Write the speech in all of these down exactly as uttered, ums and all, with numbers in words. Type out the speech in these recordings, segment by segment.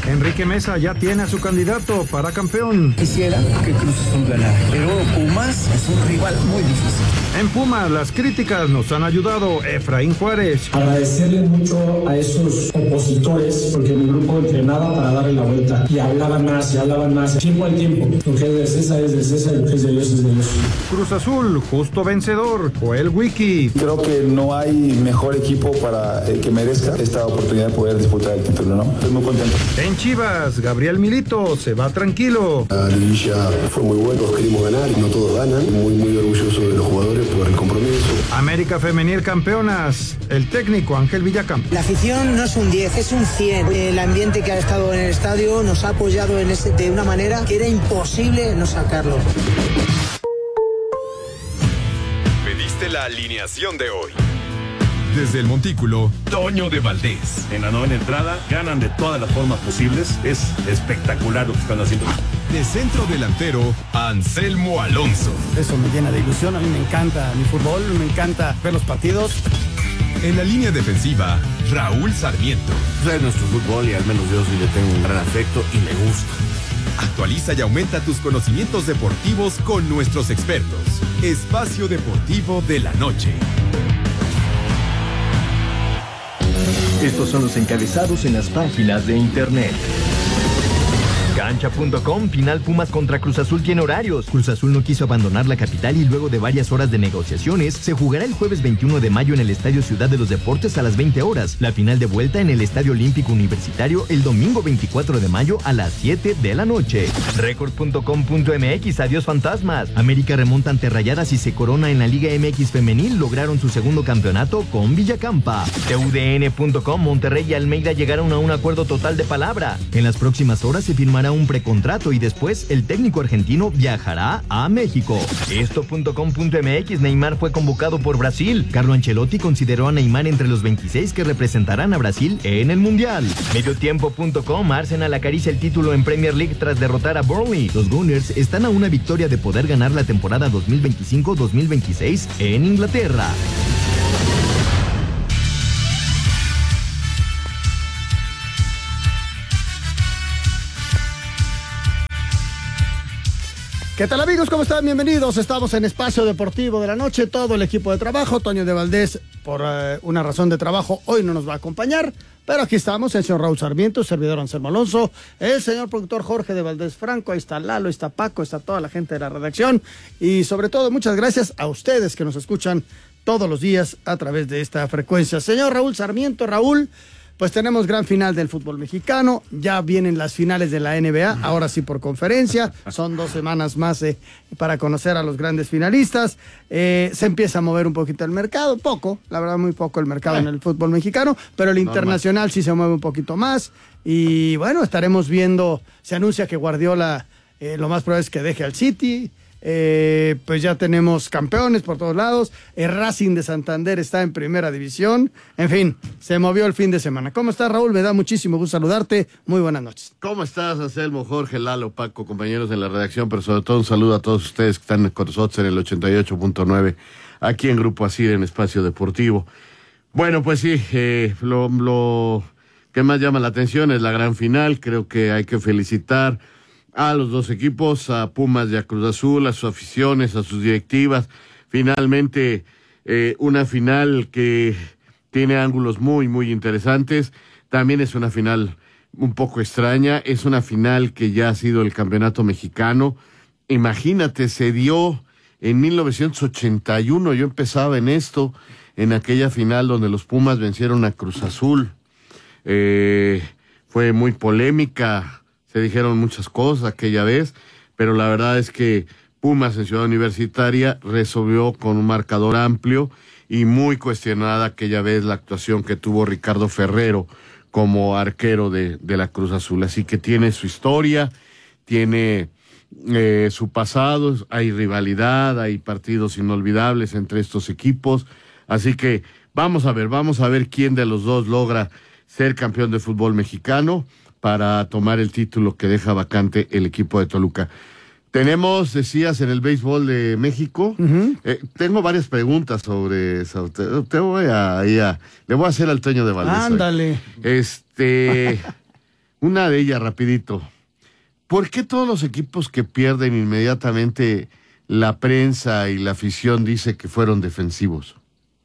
Enrique Mesa ya tiene a su candidato para campeón. Quisiera que Cruz Azul ganara, pero Pumas es un rival muy difícil. En Pumas, las críticas nos han ayudado. Efraín Juárez. Agradecerle mucho a esos opositores, porque mi grupo entrenaba para darle la vuelta y hablaban más y hablaban más. Tiempo al tiempo. Lo que es de César es de César, lo que es de Dios es de Dios. Cruz Azul, justo vencedor. Joel Wiki. Creo que no hay mejor equipo para eh, que merezca esta oportunidad de poder disputar el título, ¿no? Estoy muy contento. En Chivas, Gabriel Milito se va tranquilo. La liguilla fue muy buena, todos queríamos ganar, no todos ganan. Muy, muy orgulloso de los jugadores por el compromiso. América Femenil campeonas, el técnico Ángel Villacampa. La afición no es un diez, es un cien. El ambiente que ha estado en el estadio nos ha apoyado en ese, de una manera que era imposible no sacarlo. Pediste la alineación de hoy. Desde el Montículo, Toño de Valdés. En la novena entrada, ganan de todas las formas posibles. Es espectacular lo que están haciendo. De centro delantero, Anselmo Alonso. Eso me llena de ilusión. A mí me encanta mi fútbol, me encanta ver los partidos. En la línea defensiva, Raúl Sarmiento. Es nuestro fútbol y al menos yo sí le tengo un gran afecto y me gusta. Actualiza y aumenta tus conocimientos deportivos con nuestros expertos. Espacio Deportivo de la Noche. Estos son los encabezados en las páginas de internet. Cancha punto com, final Pumas contra Cruz Azul tiene horarios. Cruz Azul no quiso abandonar la capital y luego de varias horas de negociaciones, se jugará el jueves veintiuno de mayo en el Estadio Ciudad de los Deportes a las veinte horas. La final de vuelta en el Estadio Olímpico Universitario el domingo veinticuatro de mayo a las siete de la noche. Record punto com punto m x, adiós fantasmas. América remonta ante Rayadas y se corona en la Liga M X Femenil, lograron su segundo campeonato con Villacampa. T U D N punto com, Monterrey y Almeida llegaron a un acuerdo total de palabra. En las próximas horas se firmará un precontrato y después el técnico argentino viajará a México. Esto punto com punto m x, Neymar fue convocado por Brasil. Carlo Ancelotti consideró a Neymar entre los veintiséis que representarán a Brasil en el Mundial. Mediotiempo punto com, Arsenal acaricia el título en Premier League tras derrotar a Burnley. Los Gunners están a una victoria de poder ganar la temporada dos mil veinticinco dos mil veintiséis en Inglaterra. ¿Qué tal, amigos? ¿Cómo están? Bienvenidos. Estamos en Espacio Deportivo de la Noche. Todo el equipo de trabajo. Toño de Valdés, por uh, una razón de trabajo, hoy no nos va a acompañar. Pero aquí estamos, el señor Raúl Sarmiento, el servidor Anselmo Alonso, el señor productor Jorge de Valdés Franco, ahí está Lalo, ahí está Paco, está toda la gente de la redacción. Y sobre todo, muchas gracias a ustedes que nos escuchan todos los días a través de esta frecuencia. Señor Raúl Sarmiento, Raúl, pues tenemos gran final del fútbol mexicano, ya vienen las finales de la N B A, ahora sí por conferencia, son dos semanas más eh, para conocer a los grandes finalistas, eh, se empieza a mover un poquito el mercado, poco, la verdad muy poco el mercado en el fútbol mexicano, pero el internacional sí se mueve un poquito más, y bueno, estaremos viendo, se anuncia que Guardiola eh, lo más probable es que deje al City. Eh, pues ya tenemos campeones por todos lados, el Racing de Santander está en primera división, en fin, se movió el fin de semana. ¿Cómo estás, Raúl? Me da muchísimo gusto saludarte, muy buenas noches. ¿Cómo estás, Anselmo, Jorge, Lalo, Paco, compañeros de la redacción, pero sobre todo un saludo a todos ustedes que están con nosotros en el ochenta y ocho punto nueve, aquí en Grupo Asir, en Espacio Deportivo. Bueno, pues sí, eh, lo, lo que más llama la atención es la gran final, creo que hay que felicitar a los dos equipos, a Pumas y a Cruz Azul, a sus aficiones, a sus directivas. Finalmente, eh, una final que tiene ángulos muy, muy interesantes. También es una final un poco extraña. Es una final que ya ha sido el campeonato mexicano. Imagínate, se dio en mil novecientos ochenta y uno. Yo empezaba en esto, en aquella final donde los Pumas vencieron a Cruz Azul. Eh, fue muy polémica. Se dijeron muchas cosas aquella vez, pero la verdad es que Pumas en Ciudad Universitaria resolvió con un marcador amplio y muy cuestionada aquella vez la actuación que tuvo Ricardo Ferrero como arquero de, de la Cruz Azul. Así que tiene su historia, tiene eh, su pasado, hay rivalidad, hay partidos inolvidables entre estos equipos. Así que vamos a ver, vamos a ver quién de los dos logra ser campeón de fútbol mexicano para tomar el título que deja vacante el equipo de Toluca. Tenemos, decías, en el béisbol de México, uh-huh. eh, tengo varias preguntas sobre eso. Te, te voy a, a, le voy a hacer al Toño de Valdés. Ándale. Este, Una de ellas, rapidito. ¿Por qué todos los equipos que pierden inmediatamente la prensa y la afición dice que fueron defensivos?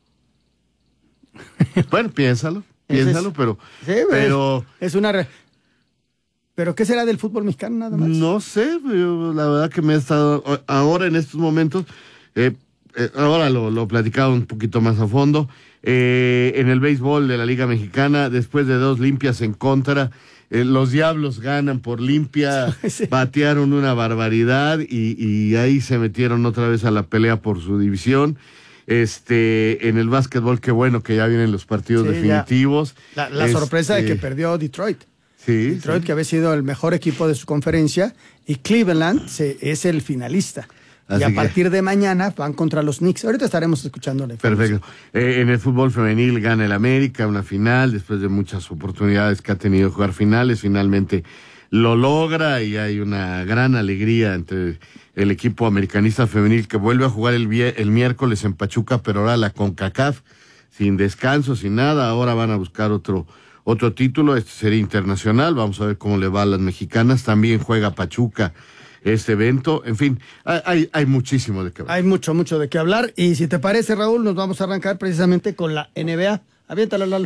Bueno, piénsalo, piénsalo, es, pero... Sí, pero es, es una... Re... ¿Pero qué será del fútbol mexicano nada más? No sé, yo, la verdad que me he estado... Ahora en estos momentos, eh, eh, ahora lo, lo platicaba un poquito más a fondo, eh, en el béisbol de la Liga Mexicana, después de dos limpias en contra... Eh, los Diablos ganan por limpia, sí. Batearon una barbaridad y, y ahí se metieron otra vez a la pelea por su división. Este, en el básquetbol, qué bueno que ya vienen los partidos sí, definitivos. La, la este... sorpresa de que perdió Detroit. Sí, Detroit, sí. que había sido el mejor equipo de su conferencia, y Cleveland se, es el finalista. Así y a partir de mañana van contra los Knicks. Ahorita estaremos escuchando la información. Perfecto. Eh, en el fútbol femenil gana el América una final, después de muchas oportunidades que ha tenido de jugar finales, finalmente lo logra y hay una gran alegría entre el equipo americanista femenil que vuelve a jugar el, el miércoles en Pachuca, pero ahora la CONCACAF, sin descanso, sin nada. Ahora van a buscar otro, otro título, este sería internacional. Vamos a ver cómo le va a las mexicanas. También juega Pachuca este evento, en fin, hay, hay muchísimo de qué hablar. Hay mucho, mucho de qué hablar, y si te parece, Raúl, nos vamos a arrancar precisamente con la N B A. Aviéntala, Lalo.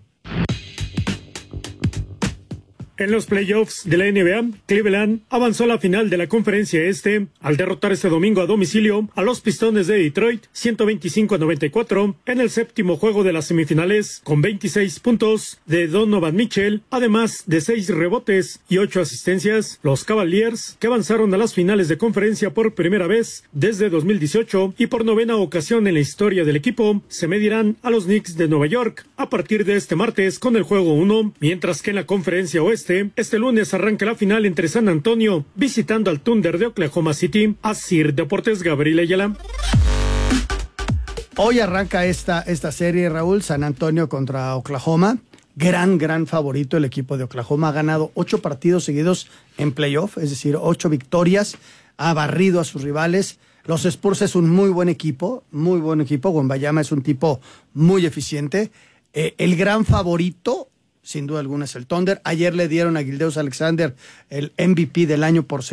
En los playoffs de la N B A, Cleveland avanzó a la final de la Conferencia Este al derrotar este domingo a domicilio a los Pistones de Detroit ciento veinticinco a noventa y cuatro en el séptimo juego de las semifinales, con veintiséis puntos de Donovan Mitchell, además de seis rebotes y ocho asistencias. Los Cavaliers, que avanzaron a las finales de conferencia por primera vez desde dos mil dieciocho y por novena ocasión en la historia del equipo, se medirán a los Knicks de Nueva York a partir de este martes con el juego uno, mientras que en la Conferencia Oeste este lunes arranca la final entre San Antonio visitando al Thunder de Oklahoma City. Asir Deportes, Gabriel Ayala. Hoy arranca esta, esta serie, Raúl, San Antonio contra Oklahoma. Gran, gran favorito el equipo de Oklahoma. Ha ganado ocho partidos seguidos en playoff, es decir, ocho victorias. Ha barrido a sus rivales. Los Spurs es un muy buen equipo, muy buen equipo. Wembanyama es un tipo muy eficiente. Eh, el gran favorito, sin duda alguna, es el Thunder. Ayer le dieron a Gilgeous Alexander el M V P del año por